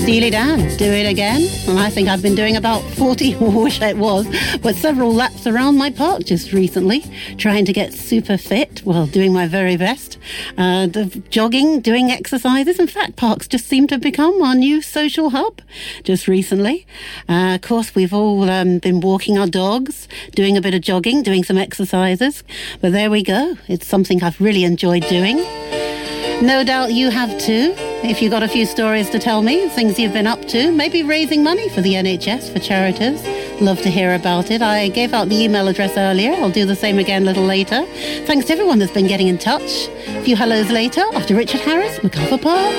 Steely Dan, do it again. And I think I've been doing about 40, I wish it was, but several laps around my park just recently, trying to get super fit, well, doing my very best. Jogging, doing exercises. In fact, parks just seem to become our new social hub just recently. Of course, we've all been walking our dogs, doing a bit of jogging, doing some exercises. But there we go. It's something I've really enjoyed doing. No doubt you have too. If you've got a few stories to tell me, things you've been up to, maybe raising money for the NHS, for charities. Love to hear about it. I gave out the email address earlier. I'll do the same again a little later. Thanks to everyone that's been getting in touch. A few hellos later after Richard Harris, MacArthur Park.